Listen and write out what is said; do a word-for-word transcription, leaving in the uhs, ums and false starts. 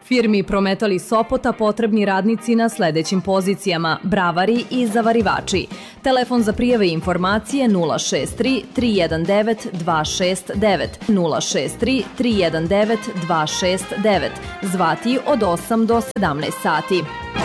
Firmi Prometali Sopota potrebni radnici na sledećim pozicijama: bravari i zavarivači. Telefon za prijave i informacije nula šest tri tri jedan devet dva šest devet, nula šest tri tri jedan devet dva šest devet. Zvati od osam do sedamnaest sati.